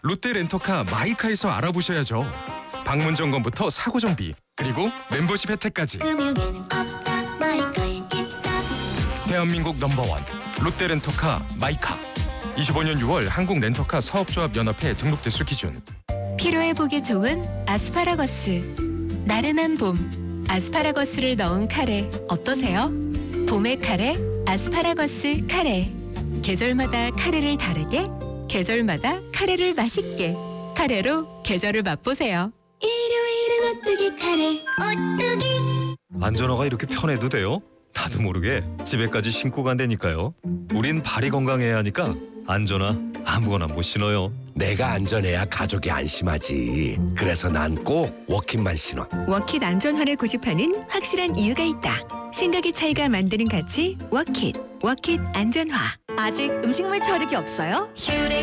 롯데 렌터카 마이카에서 알아보셔야죠. 방문 점검부터 사고 정비, 그리고 멤버십 혜택까지. 금융에는 없다 마이카에 있다. 대한민국 넘버원 롯데 렌터카 마이카. 25년 6월 한국 렌터카 사업조합 연합회 등록 대수 기준. 피로회복에 좋은 아스파라거스. 나른한 봄, 아스파라거스를 넣은 카레 어떠세요? 봄의 카레, 아스파라거스 카레. 계절마다 카레를 다르게, 계절마다 카레를 맛있게. 카레로 계절을 맛보세요. 일요일은 오뚜기 카레 오뚜기. 안전화가 이렇게 편해도 돼요? 나도 모르게 집에까지 신고 간다니까요. 우린 발이 건강해야 하니까 안전화 아무거나 못 신어요. 내가 안전해야 가족이 안심하지. 그래서 난 꼭 워킷만 신어. 워킷 안전화를 고집하는 확실한 이유가 있다. 생각의 차이가 만드는 가치 워킷. 워킷 안전화. 아직 음식물 처리기 없어요? 휴대